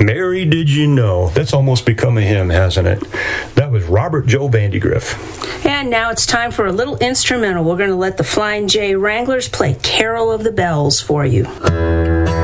Mary, did you know? That's almost become a hymn, hasn't it? That was Robert Joe Vandegrift. And now it's time for a little instrumental. We're going to let the Flying J Wranglers play Carol of the Bells for you.